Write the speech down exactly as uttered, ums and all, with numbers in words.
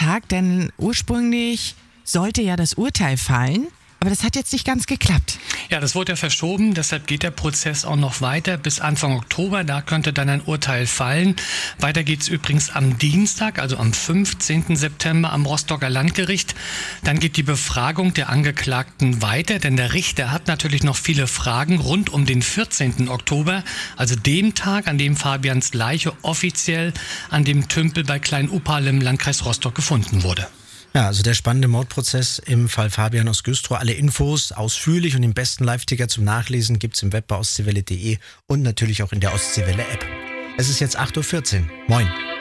Tag, denn ursprünglich sollte ja das Urteil fallen. Aber das hat jetzt nicht ganz geklappt. Ja, das wurde ja verschoben, deshalb geht der Prozess auch noch weiter bis Anfang Oktober. Da könnte dann ein Urteil fallen. Weiter geht's übrigens am Dienstag, also am fünfzehnten September am Rostocker Landgericht. Dann geht die Befragung der Angeklagten weiter, denn der Richter hat natürlich noch viele Fragen rund um den vierzehnten Oktober, also dem Tag, an dem Fabians Leiche offiziell an dem Tümpel bei Klein-Upal im Landkreis Rostock gefunden wurde. Ja, also der spannende Mordprozess im Fall Fabian aus Güstrow. Alle Infos ausführlich und den besten Live-Ticker zum Nachlesen gibt's im Web bei ostseewelle punkt de und natürlich auch in der Ostseewelle-App. Es ist jetzt acht Uhr vierzehn. Moin.